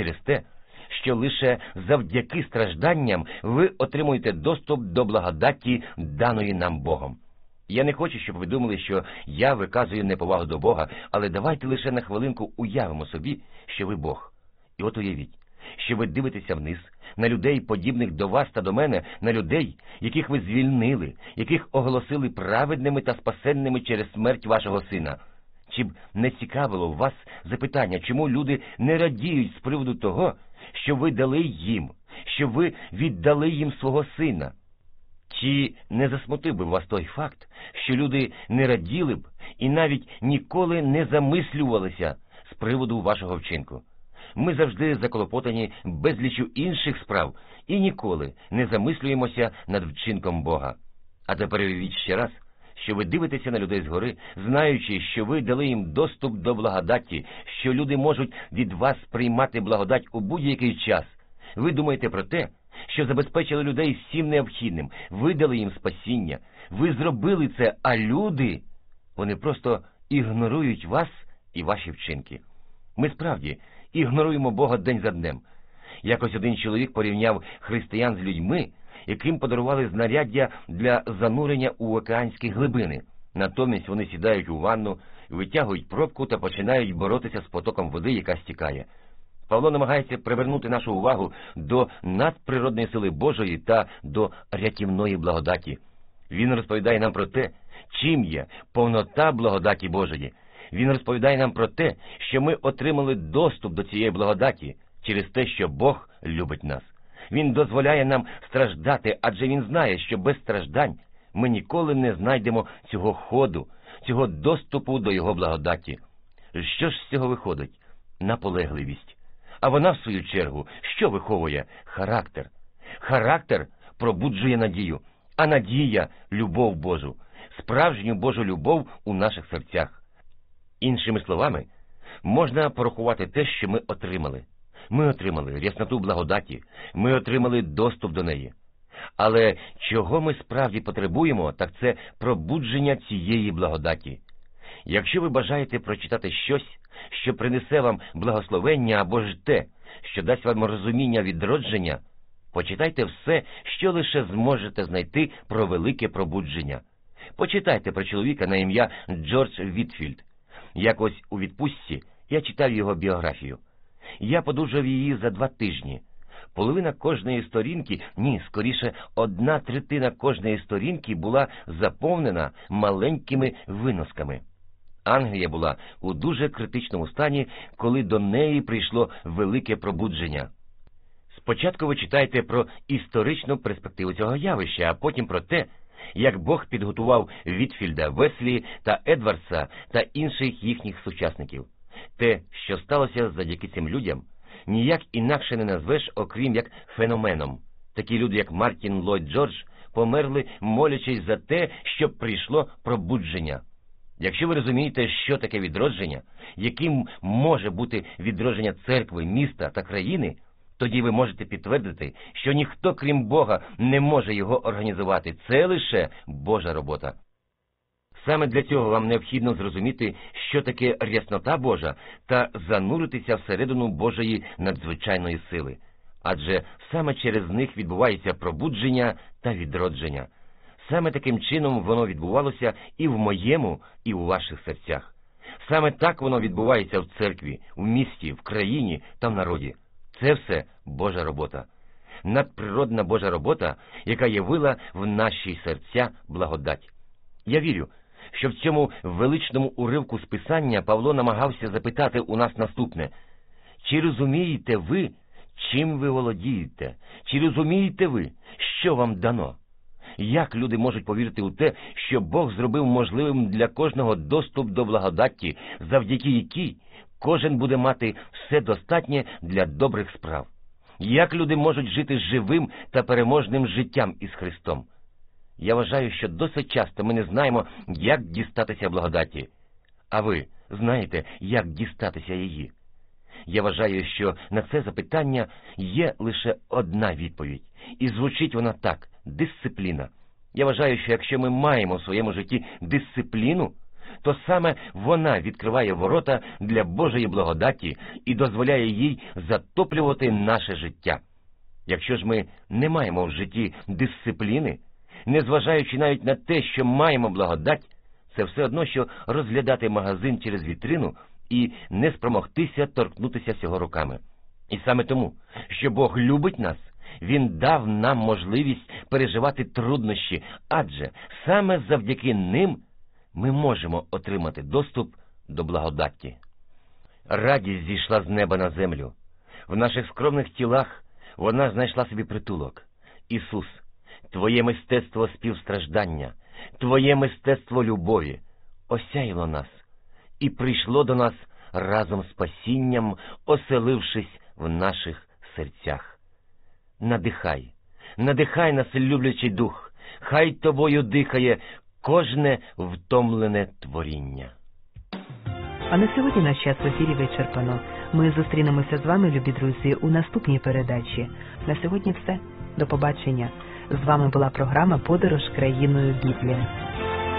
через те, що лише завдяки стражданням ви отримуєте доступ до благодаті, даної нам Богом. Я не хочу, щоб ви думали, що я виказую неповагу до Бога, але давайте лише на хвилинку уявимо собі, що ви Бог. І от уявіть, що ви дивитеся вниз на людей, подібних до вас та до мене, на людей, яких ви звільнили, яких оголосили праведними та спасенними через смерть вашого сина. Чи б не цікавило вас запитання, чому люди не радіють з приводу того, що ви дали їм, що ви віддали їм свого сина? Чи не засмутив би вас той факт, що люди не раділи б і навіть ніколи не замислювалися з приводу вашого вчинку? Ми завжди заколопотані безлічю інших справ і ніколи не замислюємося над вчинком Бога. А тепер уявіть ще раз, що ви дивитеся на людей згори, знаючи, що ви дали їм доступ до благодаті, що люди можуть від вас приймати благодать у будь-який час. Ви думаєте про те, що забезпечили людей всім необхідним, ви дали їм спасіння, ви зробили це, а люди, вони просто ігнорують вас і ваші вчинки. Ми справді ігноруємо Бога день за днем. Якось один чоловік порівняв християн з людьми, яким подарували знаряддя для занурення у океанські глибини. Натомість вони сідають у ванну, витягують пробку та починають боротися з потоком води, яка стікає. Павло намагається привернути нашу увагу до надприродної сили Божої та до рятівної благодаті. Він розповідає нам про те, чим є повнота благодаті Божої. Він розповідає нам про те, що ми отримали доступ до цієї благодаті через те, що Бог любить нас. Він дозволяє нам страждати, адже він знає, що без страждань ми ніколи не знайдемо цього ходу, цього доступу до його благодаті. Що ж з цього виходить? Наполегливість. А вона, в свою чергу, що виховує? Характер. Характер пробуджує надію, а надія – любов Божу, справжню Божу любов у наших серцях. Іншими словами, можна порахувати те, що ми отримали. Ми отримали рясноту благодаті, ми отримали доступ до неї. Але чого ми справді потребуємо, так це пробудження цієї благодаті. Якщо ви бажаєте прочитати щось, що принесе вам благословення або ж те, що дасть вам розуміння відродження, почитайте все, що лише зможете знайти про велике пробудження. Почитайте про чоловіка на ім'я Джордж Вітфілд. Якось у відпустці я читав його біографію. Я подужав її за 2 тижні. Половина кожної сторінки, скоріше, 1/3 кожної сторінки була заповнена маленькими виносками. Англія була у дуже критичному стані, коли до неї прийшло велике пробудження. Спочатку ви читаєте про історичну перспективу цього явища, а потім про те, як Бог підготував Вітфілда, Веслі та Едвардса та інших їхніх сучасників. Те, що сталося завдяки цим людям, ніяк інакше не назвеш, окрім як феноменом. Такі люди, як Мартін Ллойд Джордж, померли, молячись за те, щоб прийшло пробудження. Якщо ви розумієте, що таке відродження, яким може бути відродження церкви, міста та країни, тоді ви можете підтвердити, що ніхто, крім Бога, не може його організувати. Це лише Божа робота. Саме для цього вам необхідно зрозуміти, що таке ряснота Божа, та зануритися всередину Божої надзвичайної сили. Адже саме через них відбувається пробудження та відродження. Саме таким чином воно відбувалося і в моєму, і у ваших серцях. Саме так воно відбувається в церкві, в місті, в країні та в народі. Це все Божа робота. Надприродна Божа робота, яка явила в наші серця благодать. Я вірю, що в цьому величному уривку з Писання Павло намагався запитати у нас наступне. Чи розумієте ви, чим ви володієте? Чи розумієте ви, що вам дано? Як люди можуть повірити у те, що Бог зробив можливим для кожного доступ до благодаті, завдяки якій кожен буде мати все достатнє для добрих справ? Як люди можуть жити живим та переможним життям із Христом? Я вважаю, що досить часто ми не знаємо, як дістатися благодаті. А ви знаєте, як дістатися її? Я вважаю, що на це запитання є лише одна відповідь. І звучить вона так – дисципліна. Я вважаю, що якщо ми маємо в своєму житті дисципліну, то саме вона відкриває ворота для Божої благодаті і дозволяє їй затоплювати наше життя. Якщо ж ми не маємо в житті дисципліни, незважаючи навіть на те, що маємо благодать, це все одно, що розглядати магазин через вітрину і не спромогтися торкнутися цього руками. І саме тому, що Бог любить нас, Він дав нам можливість переживати труднощі, адже саме завдяки ним ми можемо отримати доступ до благодаті. Радість зійшла з неба на землю. В наших скромних тілах вона знайшла собі притулок. Ісус, Твоє мистецтво співстраждання, Твоє мистецтво любові осяяло нас і прийшло до нас разом з спасінням, оселившись в наших серцях. Надихай нас, люблячий дух, хай Тобою дихає кожне втомлене творіння. А на сьогодні наш час в ефірі вичерпано. Ми зустрінемося з вами, любі друзі, у наступній передачі. На сьогодні все. До побачення. З вами була програма «Подорож країною Біблії».